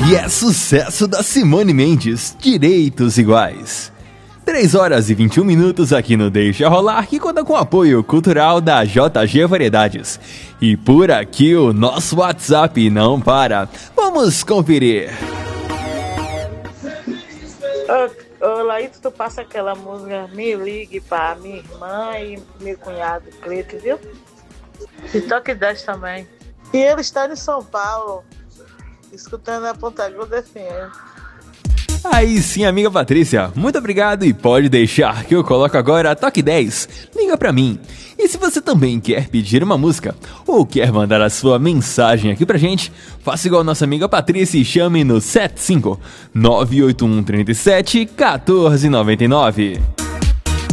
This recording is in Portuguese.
E é sucesso da Simone Mendes, Direitos Iguais. 3 horas e 21 minutos aqui no Deixa Rolar, que conta com o apoio cultural da JG Variedades. E por aqui o nosso WhatsApp não para. Vamos conferir. Ô Laís, tu passa aquela música Me Ligue para minha irmã e meu cunhado Cleito, viu? E toque 10 também. E ele está em São Paulo, escutando a Ponta Grossa FM. Aí sim, amiga Patrícia, muito obrigado e pode deixar que eu coloco agora a Toque 10. Liga pra mim. E se você também quer pedir uma música ou quer mandar a sua mensagem aqui pra gente, faça igual nossa amiga Patrícia e chame no 75 981 37 1499.